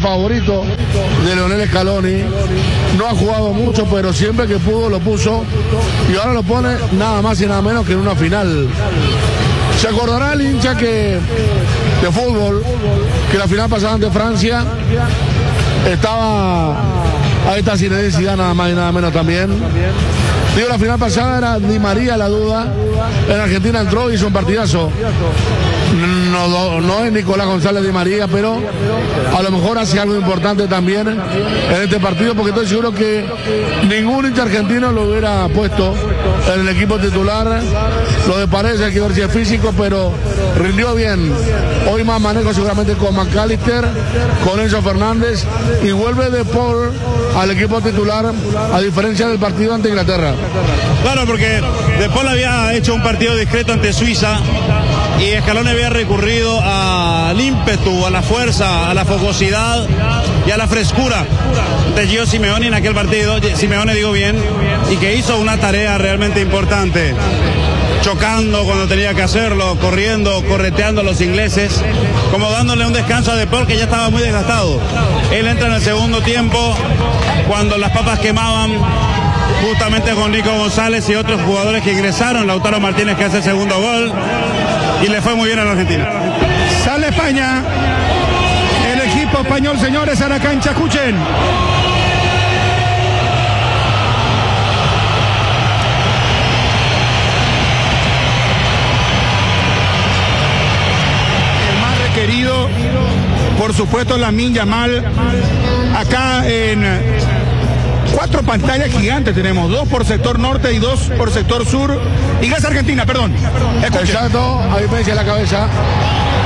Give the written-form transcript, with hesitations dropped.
favorito de Lionel Scaloni. No ha jugado mucho, pero siempre que pudo lo puso. Y ahora lo pone nada más y nada menos que en una final. Se acordará el hincha de fútbol que la final pasada ante Francia estaba a esta Zinedine Zidane nada más y nada menos también. Digo, la final pasada era Di María la duda. En Argentina entró y hizo un partidazo. No es Nicolás González Di María, pero a lo mejor hace algo importante también en este partido, porque estoy seguro que ningún hincha argentino lo hubiera puesto en el equipo titular. Lo de Paredes hay que ver si es físico, pero rindió bien. Hoy más manejo seguramente con McAllister, con Enzo Fernández, y vuelve De Paul al equipo titular, a diferencia del partido ante Inglaterra. Claro, porque De Paul había hecho un partido discreto ante Suiza y Scaloni había recurrido al ímpetu, a la fuerza, a la fogosidad y a la frescura de Gio Simeone en aquel partido, Simeone digo bien, y que hizo una tarea realmente importante, chocando cuando tenía que hacerlo, corriendo, correteando a los ingleses, como dándole un descanso a De Paul, que ya estaba muy desgastado. Él entra en el segundo tiempo cuando las papas quemaban, justamente con Nico González y otros jugadores que ingresaron, Lautaro Martínez, que hace el segundo gol, y le fue muy bien a la Argentina. Sale España, el equipo español, señores, a la cancha, escuchen. El más requerido, por supuesto, Lamine Yamal, acá en 4 pantallas gigantes tenemos, 2 por sector norte y 2 por sector sur. Y Gas Argentina, perdón. Exacto, ahí me dice la cabeza.